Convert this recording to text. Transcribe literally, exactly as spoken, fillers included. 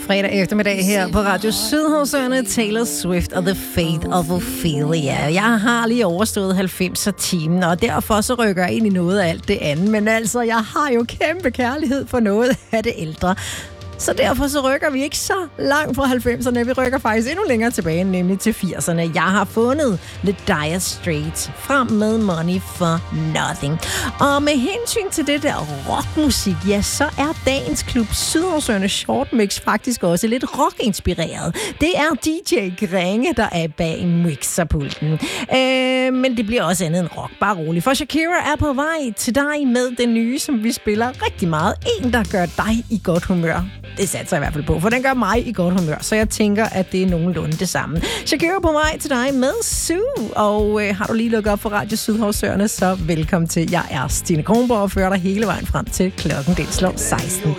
Fredag eftermiddag her på Radio Sydhavsøerne, Taylor Swift og The Fate of Ophelia. Jeg har lige overstået halvfemser-timen, og derfor så rykker jeg ind i noget af alt det andet. Men altså, jeg har jo kæmpe kærlighed for noget af det ældre. Så derfor så rykker vi ikke så langt fra halvfemserne. Vi rykker faktisk endnu længere tilbage, nemlig til firserne. Jeg har fundet The Dire Straits frem med Money for Nothing. Og med hensyn til det der rockmusik, ja, så er dagens klub Sydhavsøerne Short Mix faktisk også lidt rockinspireret. Det er D J Grænge, der er bag mixerpulten. Øh, men det bliver også andet end rock. Bare rolig. For Shakira er på vej til dig med den nye, som vi spiller rigtig meget. En, der gør dig i godt humør. Det satser jeg i hvert fald på, for den gør mig i godt humør, så jeg tænker, at det er nogenlunde det samme. Shakira på vej til dig med Sue, og øh, har du lige lukket op for Radio Sydhavsøerne, så velkommen til. Jeg er Stine Kronborg og fører dig hele vejen frem til klokken den slår seksten.